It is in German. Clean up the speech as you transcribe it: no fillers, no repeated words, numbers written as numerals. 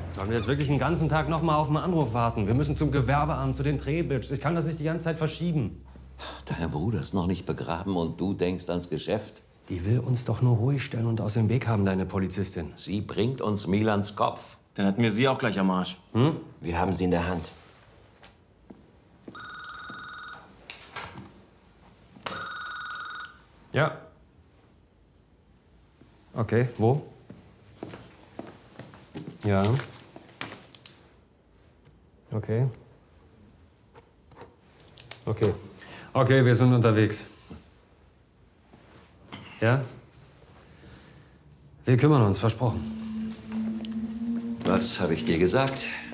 Sollen wir jetzt wirklich den ganzen Tag noch mal auf einen Anruf warten? Wir müssen zum Gewerbeamt, zu den Trebitsch. Ich kann das nicht die ganze Zeit verschieben. Dein Bruder ist noch nicht begraben und du denkst ans Geschäft. Die will uns doch nur ruhig stellen und aus dem Weg haben, deine Polizistin. Sie bringt uns Milans Kopf. Dann hatten wir sie auch gleich am Arsch. Wir haben sie in der Hand. Ja. Okay, wo? Ja. Okay. Okay. Okay, wir sind unterwegs. Ja? Wir kümmern uns, versprochen. Was habe ich dir gesagt?